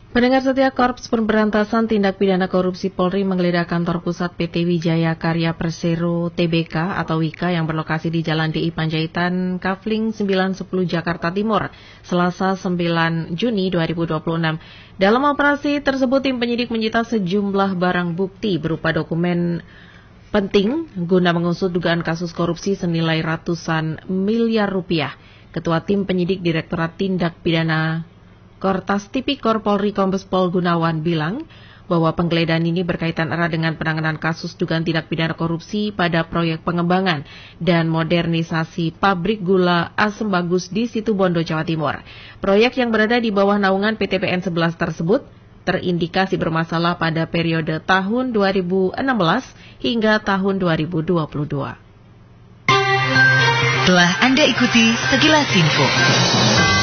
Pendengar setia, Korps Pemberantasan Tindak Pidana Korupsi Polri menggeledah kantor pusat PT Wijaya Karya Persero Tbk atau WIKA yang berlokasi di Jalan DI Panjaitan, Kafling 910 Jakarta Timur, Selasa 9 Juni 2026. Dalam operasi tersebut, tim penyidik menyita sejumlah barang bukti berupa dokumen penting guna mengusut dugaan kasus korupsi senilai ratusan miliar rupiah. Ketua tim penyidik Direktorat Tindak Pidana Kortas Tipikor Polri Kombes Pol Gunawan bilang bahwa penggeledahan ini berkaitan erat dengan penanganan kasus dugaan tindak pidana korupsi pada proyek pengembangan dan modernisasi pabrik gula Asem Bagus di Situbondo, Jawa Timur. Proyek yang berada di bawah naungan PTPN 11 tersebut terindikasi bermasalah pada periode tahun 2016 hingga tahun 2022. Telah Anda ikuti Sekilas Info.